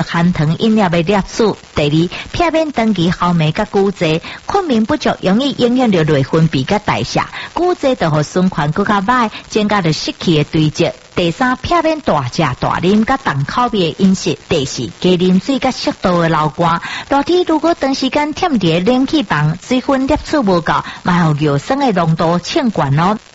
含糖饮料的摄取。第二，片面长期耗镁甲骨质，困眠不足容易影响到内分泌甲代谢，骨质就互循环更较歹，增加了湿气的堆积。第三，片面大食大啉甲重口味的饮食。第四，加啉水甲适度的流汗。热天如果长时间忝伫冷气房，水分摄取无够，嘛有尿酸的浓度欠悬哦。